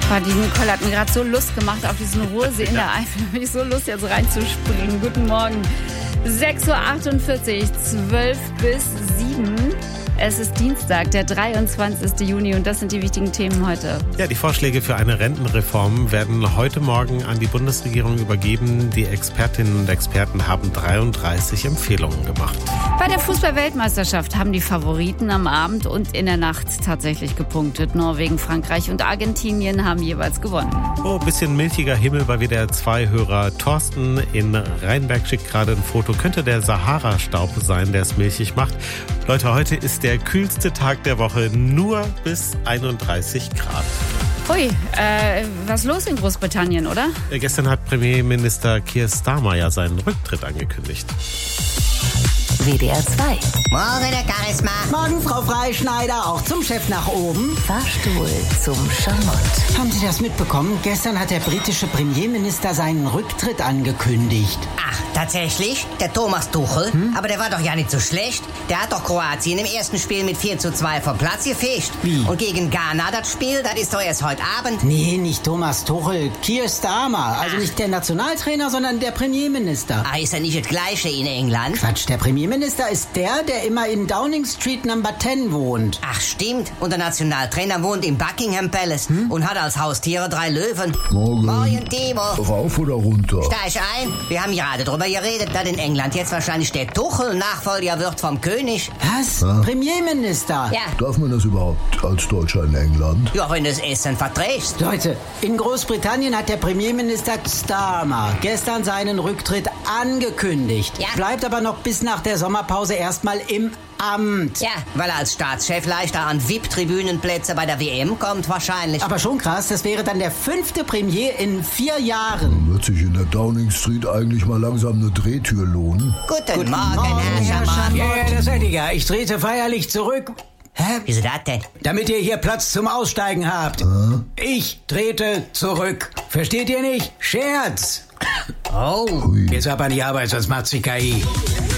Die Nicole hat mir gerade so Lust gemacht auf diesen Ruhrsee in der Eifel. Da habe ich so Lust, jetzt reinzuspringen. Guten Morgen. 6.48 Uhr, 12 bis 7. Es ist Dienstag, der 23. Juni und das sind die wichtigen Themen heute. Ja, die Vorschläge für eine Rentenreform werden heute Morgen an die Bundesregierung übergeben. Die Expertinnen und Experten haben 33 Empfehlungen gemacht. Bei der Fußball-Weltmeisterschaft haben die Favoriten am Abend und in der Nacht tatsächlich gepunktet. Norwegen, Frankreich und Argentinien haben jeweils gewonnen. Oh, bisschen milchiger Himmel bei WDR 2-Hörer Thorsten in Rheinberg schickt gerade ein Foto. Könnte der Sahara-Staub sein, der es milchig macht. Leute, heute ist der kühlste Tag der Woche, nur bis 31 Grad. Ui, was ist los in Großbritannien, oder? Gestern hat Premierminister Keir Starmer ja seinen Rücktritt angekündigt. WDR 2. Morgen, Herr Charisma. Morgen, Frau Freischneider, auch zum Chef nach oben. Fahrstuhl zum Schamott. Haben Sie das mitbekommen? Gestern hat der britische Premierminister seinen Rücktritt angekündigt. Ach, tatsächlich? Der Thomas Tuchel? Aber der war doch ja nicht so schlecht. Der hat doch Kroatien im ersten Spiel mit 4:2 vom Platz gefegt. Wie? Und gegen Ghana das Spiel, das ist doch erst heute Abend. Nee, nicht Thomas Tuchel, Keir Starmer. Also nicht der Nationaltrainer, sondern der Premierminister. Ah, ist er nicht das Gleiche in England? Quatsch, der Premierminister ist der immer in Downing Street Number 10 wohnt. Ach, stimmt. Und der Nationaltrainer wohnt im Buckingham Palace und hat als Haustiere 3 Löwen. Morgen. Morgen, Timo. Rauf oder runter? Steig ein. Wir haben gerade darüber geredet, dass in England jetzt wahrscheinlich der Tuchel Nachfolger wird vom König. Was? Premierminister? Ja. Darf man das überhaupt als Deutscher in England? Ja, wenn du das Essen verträgst. Leute, in Großbritannien hat der Premierminister Starmer gestern seinen Rücktritt angekündigt. Ja. Bleibt aber noch bis nach der Sommerpause erstmal im Amt. Ja, weil er als Staatschef leichter an VIP-Tribünenplätze bei der WM kommt wahrscheinlich. Aber schon krass, das wäre dann der 5. Premier in 4 Jahren. Wird sich in der Downing Street eigentlich mal langsam eine Drehtür lohnen? Guten Morgen, Herr Schamott. Ja, das seid ihr ja. Ich trete feierlich zurück. Hä? Wieso das denn? Damit ihr hier Platz zum Aussteigen habt. Ich trete zurück. Versteht ihr nicht? Scherz. Oh. Jetzt ab an die Arbeit, sonst macht sich KI.